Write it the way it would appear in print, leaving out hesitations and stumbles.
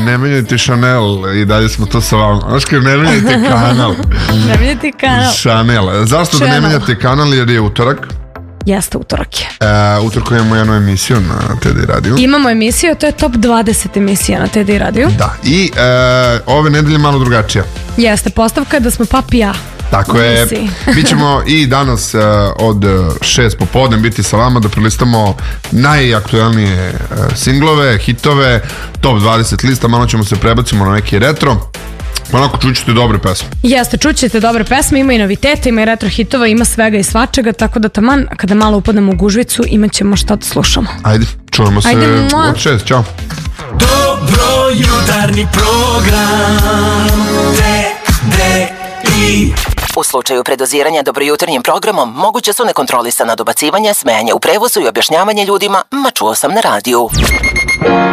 ne menjajte Chanel, i dalje smo to sa vama. Znaš kao, ne menjajte kanal. Ne menjajte kanal. Chanel. Zašto da ne menjate kanal, jer je utorak? Jeste, utorak je. Utorak imamo jednu emisiju na TDI radiju. Imamo emisiju, to je top 20 emisija na TDI radiju. Da, i ove nedelje malo drugačija. Jeste, postavka je da smo papi ja. Tako je, mi ćemo i danas od 6 popodne biti sa vama da prilistamo najaktualnije singlove, hitove, top 20 lista, malo ćemo se prebacimo na neki retro. Onako čućete dobre pesme. Jeste, čućete dobre pesme, ima i noviteta, ima i retro hitova, ima svega i svačega, tako da taman kada malo upadnemo u gužvicu imat ćemo šta da slušamo. Ajde, čujemo se od 6, čao. Dobro jutarnji program TDI. U slučaju predoziranja dobrojutarnjim programom moguće su nekontrolisana dobacivanja, smejanje u prevozu i objašnjavanje ljudima "ma čuo sam na radiju".